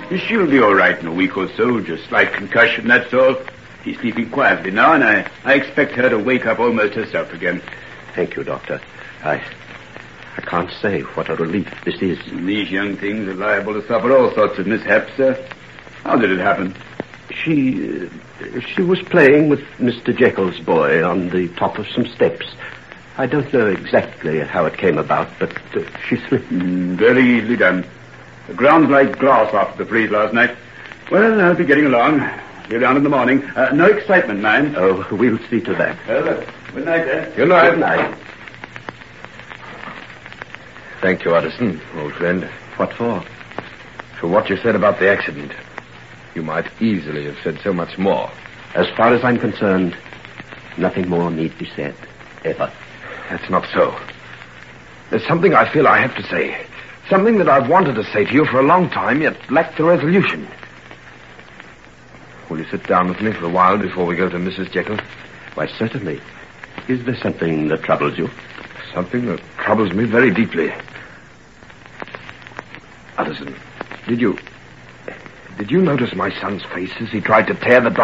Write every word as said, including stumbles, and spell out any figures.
She'll be all right in a week or so, just slight concussion, that's all. She's sleeping quietly now, and I, I expect her to wake up almost herself again. Thank you, Doctor. I... I can't say what a relief this is. These young things are liable to suffer all sorts of mishaps, sir. How did it happen? She... Uh, she was playing with Mister Jekyll's boy on the top of some steps. I don't know exactly how it came about, but uh, she slipped. Mm, very easily done. The ground's like glass after the freeze last night. Well, I'll be getting along. Be around in the morning. Uh, no excitement, mind. Oh, we'll see to that. Well, uh, good night, then. Good night. Good night. Thank you, Addison, old friend. What for? For what you said about the accident. You might easily have said so much more. As far as I'm concerned, nothing more need be said. Ever. That's not so. There's something I feel I have to say. Something that I've wanted to say to you for a long time, yet lacked the resolution. Will you sit down with me for a while before we go to Missus Jekyll? Why, certainly. Is there something that troubles you? Something that troubles me very deeply. Addison, did you... Did you notice my son's face as he tried to tear the